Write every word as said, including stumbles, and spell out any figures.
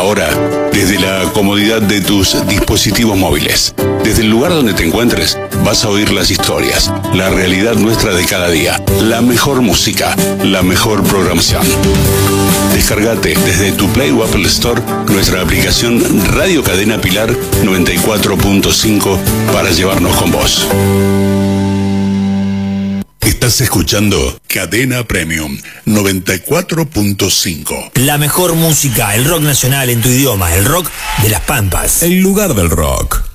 Ahora, desde la comodidad de tus dispositivos móviles, desde el lugar donde te encuentres, vas a oír las historias, la realidad nuestra de cada día, la mejor música, la mejor programación. Descargate desde tu Play o Apple Store nuestra aplicación Radio Cadena Pilar noventa y cuatro punto cinco para llevarnos con vos. Estás escuchando Cadena Premium noventa y cuatro punto cinco. La mejor música, el rock nacional en tu idioma, el rock de las Pampas. El lugar del rock.